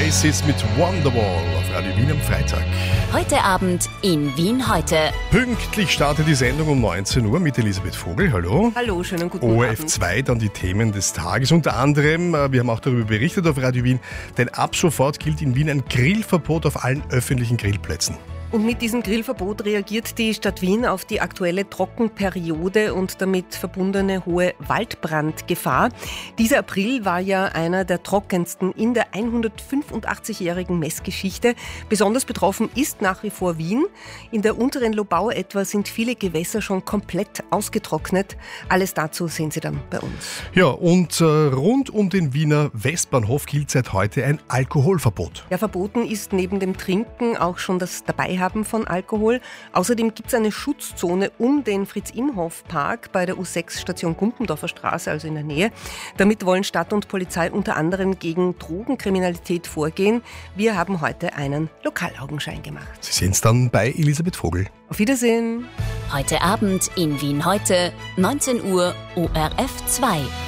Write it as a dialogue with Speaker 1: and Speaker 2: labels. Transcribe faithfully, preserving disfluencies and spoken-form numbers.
Speaker 1: Oasis mit Wonderwall auf Radio Wien am Freitag.
Speaker 2: Heute Abend in Wien heute.
Speaker 1: Pünktlich startet die Sendung um neunzehn Uhr mit Elisabeth Vogel. Hallo.
Speaker 3: Hallo, schönen guten
Speaker 1: O
Speaker 3: Abend.
Speaker 1: R F zwei, dann die Themen des Tages. Unter anderem, wir haben auch darüber berichtet auf Radio Wien, denn ab sofort gilt in Wien ein Grillverbot auf allen öffentlichen Grillplätzen.
Speaker 3: Und mit diesem Grillverbot reagiert die Stadt Wien auf die aktuelle Trockenperiode und damit verbundene hohe Waldbrandgefahr. Dieser April war ja einer der trockensten in der hundertfünfundachtzig-jährigen Messgeschichte. Besonders betroffen ist nach wie vor Wien. In der unteren Lobau etwa sind viele Gewässer schon komplett ausgetrocknet. Alles dazu sehen Sie dann bei uns.
Speaker 1: Ja, und äh, rund um den Wiener Westbahnhof gilt seit heute ein Alkoholverbot.
Speaker 3: Ja, verboten ist neben dem Trinken auch schon das Dabeihaben von Alkohol. Außerdem gibt es eine Schutzzone um den Fritz-Imhoff-Park bei der U sechs Station Gumpendorfer Straße, also in der Nähe. Damit wollen Stadt und Polizei unter anderem gegen Drogenkriminalität vorgehen. Wir haben heute einen Lokalaugenschein gemacht.
Speaker 1: Sie sehen es dann bei Elisabeth Vogel.
Speaker 3: Auf Wiedersehen.
Speaker 2: Heute Abend in Wien heute, neunzehn Uhr, O R F zwei.